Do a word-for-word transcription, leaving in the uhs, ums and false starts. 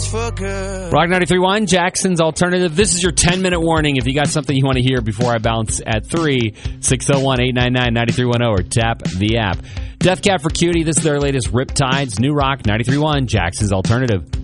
for good. Rock ninety-three point one, Jackson's Alternative. This is your ten-minute warning. If you got something you want to hear before I bounce at three, six oh one, eight nine nine, nine three one oh or tap the app. Death Cab for Cutie. This is their latest Riptides. New Rock ninety-three point one, Jackson's Alternative.